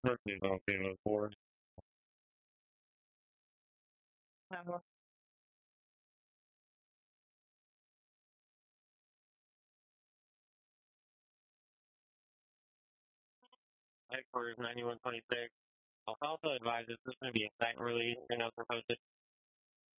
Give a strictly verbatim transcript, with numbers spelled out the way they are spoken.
Mercury's on payment four. Uh, Headquarters ninety-one twenty-six. I'll also advise this is going to be a site release. You're not supposed to